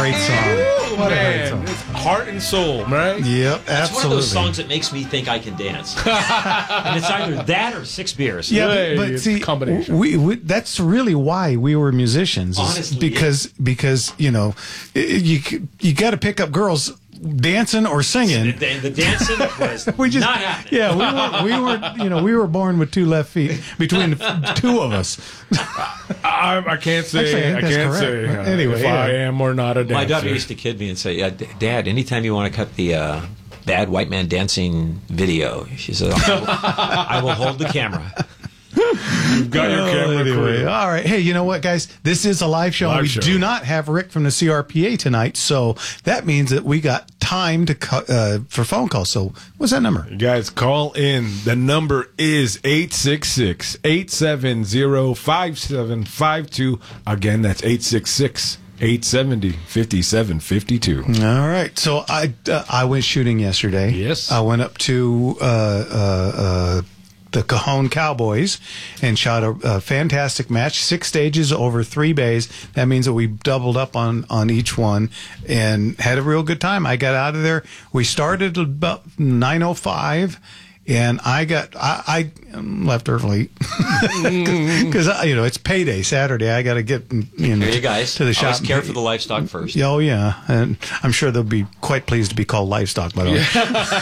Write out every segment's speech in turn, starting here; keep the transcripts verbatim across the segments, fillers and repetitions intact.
Great song. What Man, a great song. It's heart and soul, right? Yep, It's absolutely. one of those songs that makes me think I can dance. And it's either that or six beers. Yeah, Hey, but, but it's see, a combination. we, we that's really why we were musicians. is Honestly, because because you know you you got to pick up girls dancing or singing. The, the dancing was We just not happening. yeah we were we were you know we were born with two left feet between the two of us. I, I can't say. Actually, I think I, that's can't correct. say uh, Anyway, if yeah. I am or not a dancer. My daughter used to kid me and say, yeah, D- Dad, anytime you want to cut the uh, bad white man dancing video, she said, I will, I will hold the camera. You've got your Oh, camera anyway, crew. all right. Hey, you know what, guys? This is a live show. Live we show. do not have Rick from the C R P A tonight, so that means that we got time to cu- uh, for phone calls. So, what's that number? You guys, call in. The number is eight six six, eight seven zero, five seven five two. Again, that's eight six six, eight seven zero, five seven five two. All right. So I uh, I went shooting yesterday. Yes. I went up to uh, uh, uh, the Cajon Cowboys and shot a, a fantastic match. Six stages over three bays. That means that we doubled up on on each one and had a real good time. I got out of there. We started about nine oh five. And I got, I, I left early because, you know, it's payday Saturday. I got to get, you know, Here you guys. to the shop. Always care for the livestock first. Oh, yeah. And I'm sure they'll be quite pleased to be called livestock, by the way.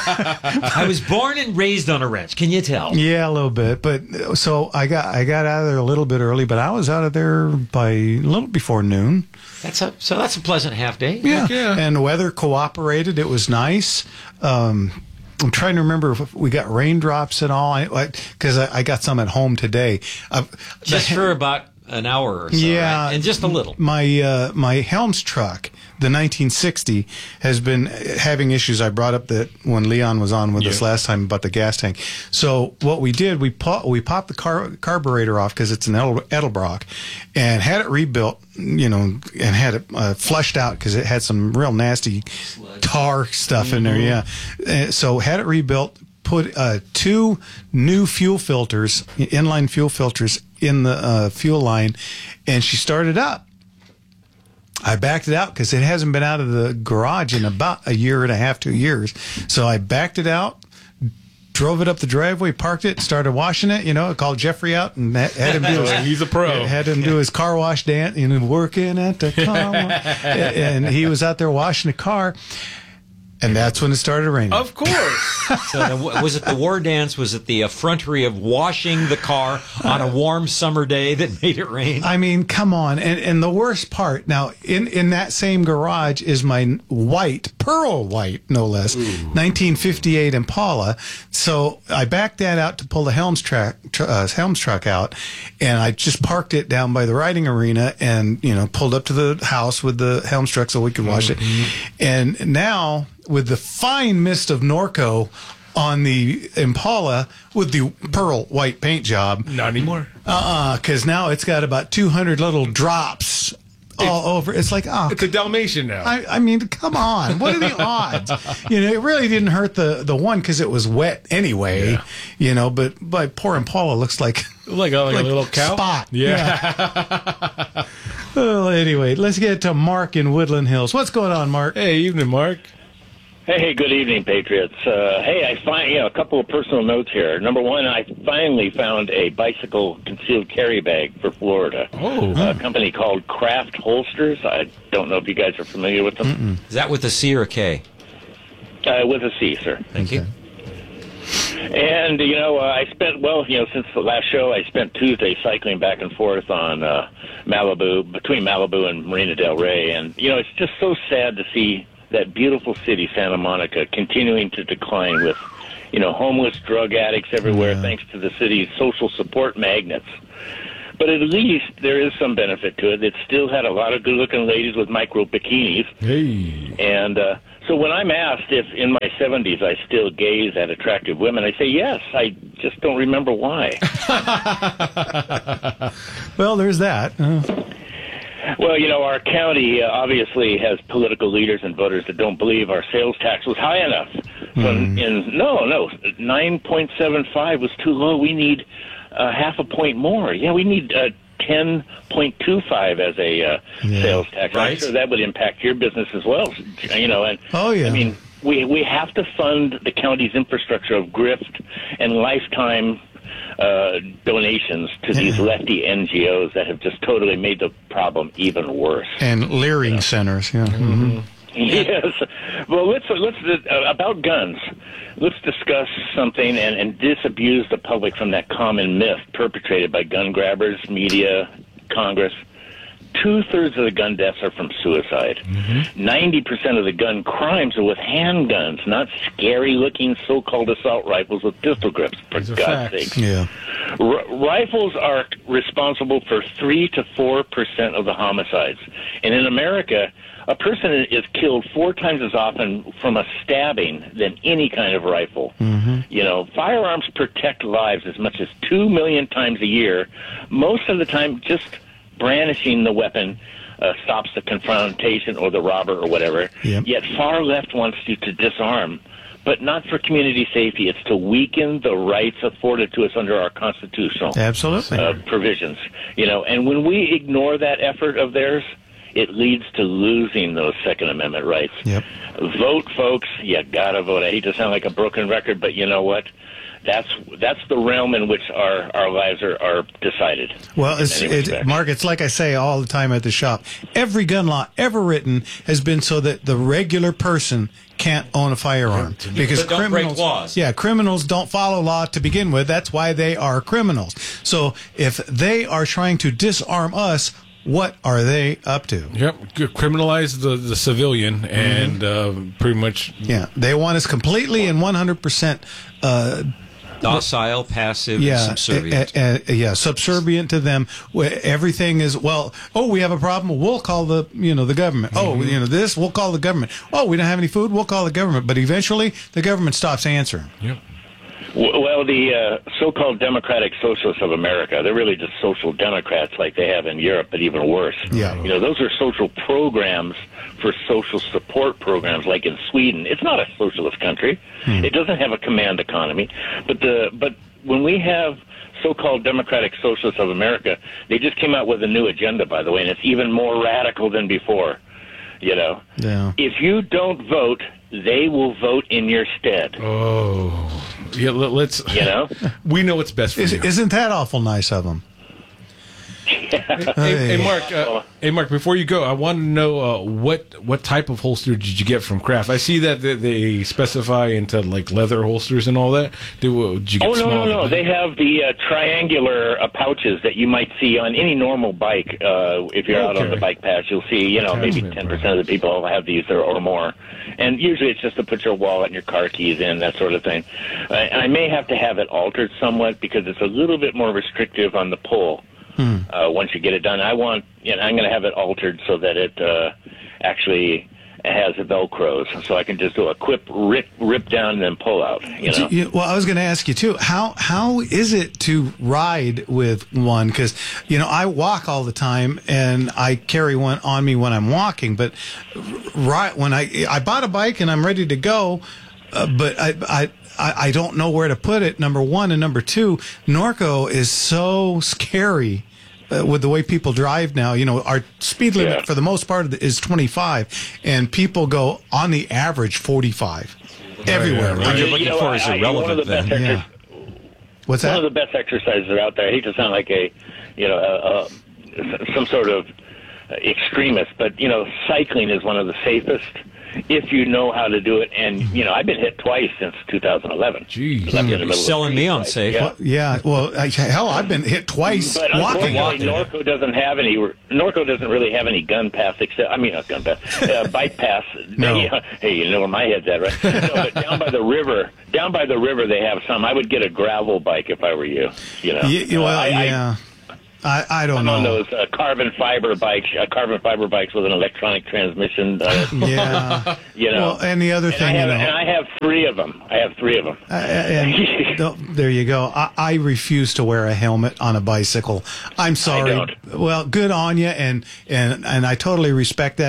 I was born and raised on a ranch. Can you tell? Yeah, a little bit. But so I got I got out of there a little bit early, but I was out of there by a little before noon. That's a so that's a pleasant half day. Yeah. yeah. And the weather cooperated. It was nice. Um, I'm trying to remember if we got raindrops at all. Because I, I, I got some at home today. Uh, Just the- for about an hour or so. Yeah, right? And just a little. My uh, my Helms truck, the nineteen sixty, has been having issues. I brought up that when Leon was on with us Yeah. last time about the gas tank. So what we did, we pop, we popped the car, carburetor off because it's an Edel, Edelbrock, and had it rebuilt. You know, and had it uh, flushed out because it had some real nasty tar stuff in there. Yeah, Uh, so had it rebuilt. Put uh, two new fuel filters, inline fuel filters, in the uh, fuel line, and she started up. I backed it out because it hasn't been out of the garage in about a year and a half, two years. So I backed it out, drove it up the driveway, parked it, started washing it. You know, I called Jeffrey out and had him do his, He's a pro. had him do his car wash dance. You know, working at the car wash. And he was out there washing the car. And that's when it started raining. Of course. So the, was it the war dance? Was it the effrontery of washing the car on a warm summer day that made it rain? I mean, come on. And and the worst part, now, in, in that same garage is my white, pearl white, no less, nineteen fifty-eight Impala. So I backed that out to pull the Helms, track, tr- uh, Helms truck out, and I just parked it down by the riding arena and, you know, pulled up to the house with the Helms truck so we could wash Mm-hmm. it. And now, with the fine mist of Norco on the Impala with the pearl white paint job, Not anymore. uh-uh, because now it's got about two hundred little drops all over. It's like, oh, It's a Dalmatian now. I, I mean, come on. What are the odds? You know, it really didn't hurt the, the one because it was wet anyway, Yeah. you know, but, but poor Impala looks like, like a, like like a little cow. spot. Yeah. Well, anyway, let's get to Mark in Woodland Hills. What's going on, Mark? Hey, evening, Mark. Hey, hey, good evening, Patriots. Uh, hey, I find, you know, a couple of personal notes here. Number one, I finally found a bicycle concealed carry bag for Florida. Oh. A company called Craft Holsters. I don't know if you guys are familiar with them. Is that with a C or a K? Uh, with a C, sir. Thank you. And, you know, uh, I spent, well, you know, since the last show, I spent Tuesday cycling back and forth on uh, Malibu, between Malibu and Marina Del Rey. And, you know, it's just so sad to see that beautiful city, Santa Monica, continuing to decline with, you know, homeless drug addicts everywhere, Yeah. thanks to the city's social support magnets. But at least there is some benefit to it. It still had a lot of good-looking ladies with micro bikinis. Hey. And uh, so when I'm asked if in my seventies I still gaze at attractive women, I say yes. I just don't remember why. Well, there's that. Uh, Well, you know, our county uh, obviously has political leaders and voters that don't believe our sales tax was high enough. So in, in, no, no, nine point seven five was too low. We need uh, half a point more. Yeah, we need uh, ten point two five as a uh, Yeah. sales tax. I'm Right. sure that would impact your business as well. You know, and Oh, yeah. I mean, we we have to fund the county's infrastructure of grift and lifetime uh, donations to these lefty N G Os that have just totally made the problem even worse. And leering centers. Yeah. Mhm. Yes. Well, let's let's uh, about guns. Let's discuss something and, and disabuse the public from that common myth perpetrated by gun grabbers, media, Congress. Two-thirds of the gun deaths are from suicide. ninety percent of the gun crimes are with handguns, not scary-looking so-called assault rifles with pistol grips, for These are God's facts. sake. Yeah. R- rifles are responsible for three to four percent of the homicides. And in America, a person is killed four times as often from a stabbing than any kind of rifle. You know, firearms protect lives as much as two million times a year. Most of the time, just brandishing the weapon uh, stops the confrontation or the robber or whatever. Yep. Yet far left wants you to disarm, but not for community safety. It's to weaken the rights afforded to us under our constitutional Absolutely. uh, provisions. You know, and when we ignore that effort of theirs, it leads to losing those Second Amendment rights. Yep. Vote, folks. You gotta vote. I hate to sound like a broken record, but you know what? That's that's the realm in which our, our lives are, are decided. Well, it's, in any it, respect. Mark, it's like I say all the time at the shop. Every gun law ever written has been so that the regular person can't own a firearm because But don't break criminals, laws. yeah, criminals don't follow law to begin with. That's why they are criminals. So if they are trying to disarm us, what are they up to? Yep, c- criminalize the, the civilian and uh, pretty much. Yeah, they want us completely and one hundred percent. Uh, Docile, passive, yeah, subservient. uh, uh, yeah, subservient to them. Where everything is well. Oh, we have a problem. We'll call the you know the government. Oh, you know this. We'll call the government. Oh, we don't have any food. We'll call the government. But eventually, the government stops answering. Yep. W- Well, the uh, so-called Democratic Socialists of America, they're really just social democrats like they have in Europe, but even worse. Yeah. You know, those are social programs for social support programs like in Sweden. It's not a socialist country. It doesn't have a command economy. But the but when we have so-called Democratic Socialists of America, they just came out with a new agenda, by the way, and it's even more radical than before. You know, Yeah. if you don't vote, they will vote in your stead. Oh, yeah. Let, let's. You know? We know what's best for Is, you. isn't that awful nice of them? Hey, hey, Mark. Uh, hey, Mark. Before you go, I want to know uh, what what type of holster did you get from Kraft? I see that they, they specify into like leather holsters and all that. Did, uh, did you get Oh, no, small? no, no. They have the uh, triangular uh, pouches that you might see on any normal bike. Uh, if you're out on Okay. the bike path, you'll see, you know, maybe Attachment, ten percent of the people have these or, or more. And usually it's just to put your wallet and your car keys in, that sort of thing. I, I may have to have it altered somewhat because it's a little bit more restrictive on the pull. Uh, once you get it done, I want, you know, I'm going to have it altered so that it uh, actually has Velcros, so I can just do a quick rip, rip down and then pull out. You know. Do you- well, I was going to ask you too. How how is it to ride with one? Because you know I walk all the time and I carry one on me when I'm walking. But right when I I bought a bike and I'm ready to go, uh, but I I. I I don't know where to put it, number one. And number two, Norco is so scary uh, with the way people drive now. You know, our speed limit Yeah. for the most part is twenty-five, and people go on the average forty-five everywhere. right, What you're You looking know, for is I- I- irrelevant one of the then. best Yeah. exercises- What's One that? of the best exercises are out there. I hate to sound like a, you know, uh, uh, some sort of extremist, but you know, cycling is one of the safest if you know how to do it. And you know, I've been hit twice since two thousand eleven. Jeez. Left in the middle of the Selling street, me on right? safe. Yeah. Well, yeah, well, I, hell, I've been hit twice But walking. unfortunately, Norco doesn't have any. Norco doesn't really have any gun paths except. I mean, not gun paths, uh, bike paths. No. They- hey, you know where my head's at, right? No, but down by the river, down by the river, they have some. I would get a gravel bike if I were you. You know. Yeah, well, Uh, I, I, yeah, I, I don't I'm on know. those uh, carbon fiber bikes, uh, carbon fiber bikes with an electronic transmission. Uh, Yeah, you know. well, and the other and, I thing, have, you and know, I have three of them. I have three of them. uh, and th- there you go. I, I refuse to wear a helmet on a bicycle. I'm sorry. don't. Well, good on you, and and and I totally respect that.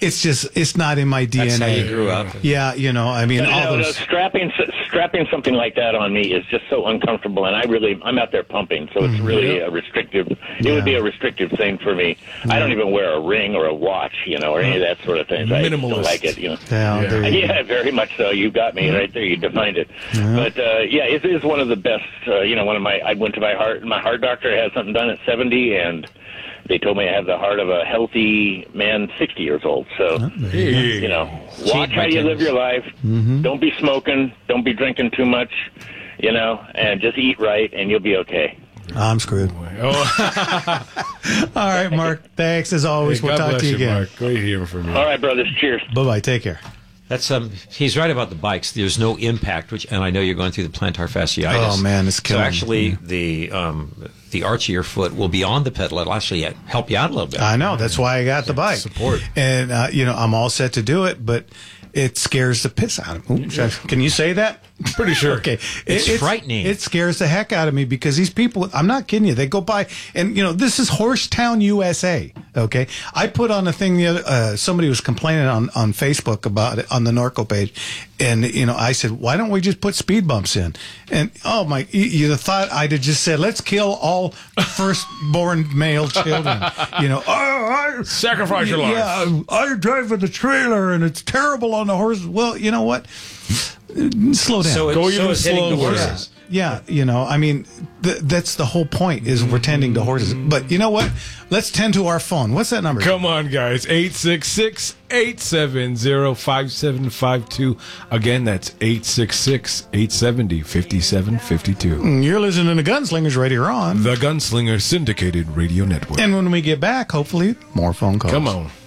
it's just it's not in my D N A. That's how you grew up. Yeah, you know, I mean, No, all no, no, those. strapping strapping something like that on me is just so uncomfortable, and I really I'm out there pumping, so it's really a restrictive. It Yeah. would be a restrictive thing for me. I don't even wear a ring or a watch, you know, or any of that sort of thing. I just don't Minimalist. like it, you know. Yeah, Yeah. there you go. Yeah, very much so. You got me right there. You defined it. But uh, yeah, it is one of the best. Uh, you know, one of my. I went to my heart. My heart doctor had something done at seventy, and they told me I have the heart of a healthy man, sixty years old. So Hey. you know, watch how you live your life. Don't be smoking. Don't be drinking too much. You know, and just eat right, and you'll be okay. I'm screwed. Oh, All right, Mark. Thanks as always. hey, we'll God talk bless to you you, again. Mark. Great hearing from you. All right, brothers. Cheers. Bye bye. Take care. That's um. He's right about the bikes. There's no impact, which, and I know you're going through the plantar fasciitis. Oh, man, it's killing So me. actually, the um, the arch of your foot will be on the pedal. It'll actually help you out a little bit. I know. That's why I got the bike. Support. And, uh, you know, I'm all set to do it, but it scares the piss out of me. Ooh, should I- can you say that? Pretty sure. Okay. It's frightening. It scares the heck out of me because these people, I'm not kidding you, they go by, and, you know, this is Horsetown, U S A. Okay. I put on a thing the other, uh, somebody was complaining on, on Facebook about it on the Norco page. And, you know, I said, why don't we just put speed bumps in? And, oh my, you, you'd have thought I'd have just said, let's kill all firstborn male children. You know, oh, I, Sacrifice your life. yeah, I drive with a trailer and it's terrible on the horses. Well, you know what? Slow down. So, it, Go so even is hitting the slower. horses. Yeah, you know, I mean, th- that's the whole point is we're tending to horses. But you know what? Let's tend to our phone. What's that number? Come on, guys. eight six six, eight seven zero, five seven five two. Again, that's eight six six, eight seven zero, five seven five two. You're listening to Gunslingers right here on. The Gunslinger Syndicated Radio Network. And when we get back, hopefully, more phone calls. Come on.